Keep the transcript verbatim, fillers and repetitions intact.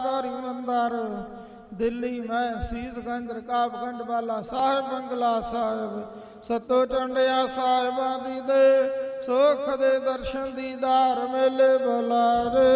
ਧਾਰੀ ਮੰਦਰ, ਦਿੱਲੀ ਮੈਂ ਸੀਸਗੰਜ ਰਕਾਬਗੰਜ ਵਾਲਾ ਸਾਹਿਬ, ਬੰਗਲਾ ਸਾਹਿਬ, ਸਤੋ ਚੰਡਿਆ ਸਾਹਿਬਾਂ ਦੀ ਦੇ ਸੁਖ ਦੇ ਦਰਸ਼ਨ ਦੀਦਾਰ ਮੇਲੇ ਬੁਲਾਰੇ।